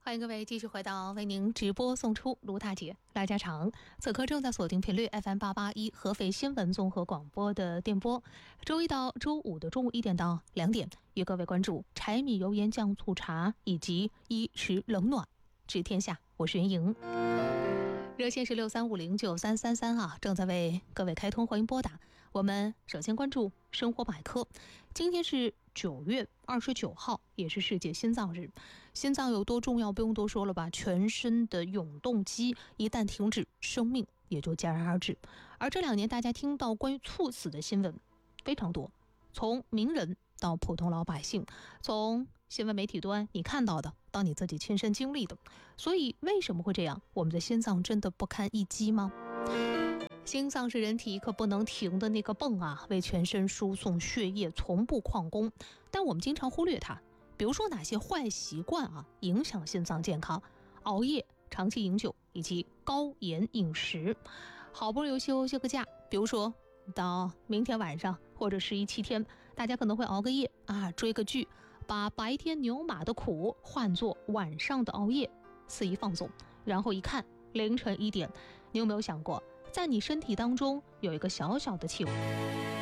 欢迎各位继续回到为您直播送出卢大姐拉家常，此刻正在锁定频率 FM881 合肥新闻综合广播的电波，周一到周五的中午1点到2点，与各位关注柴米油盐酱醋茶以及衣食冷暖知天下。我是袁莹，热线是63509333啊，正在为各位开通，欢迎拨打。我们首先关注生活百科，今天是9月29号，也是世界心脏日。心脏有多重要不用多说了吧，全身的永动机一旦停止，生命也就戛然而止。而这2年大家听到关于猝死的新闻非常多，从名人到普通老百姓，从新闻媒体端你看到的到你自己亲身经历的。所以为什么会这样？我们的心脏真的不堪一击吗？心脏是人体一刻不能停的那个泵啊，为全身输送血液，从不旷工。但我们经常忽略它，比如说哪些坏习惯啊影响心脏健康？熬夜、长期饮酒以及高盐饮食。好不容易休息个假，比如说到明天晚上或者11、7天，大家可能会熬个夜啊，追个剧，把白天牛马的苦换作晚上的熬夜，肆意放纵。然后一看凌晨1点，你有没有想过，在你身体当中有一个小小的器官，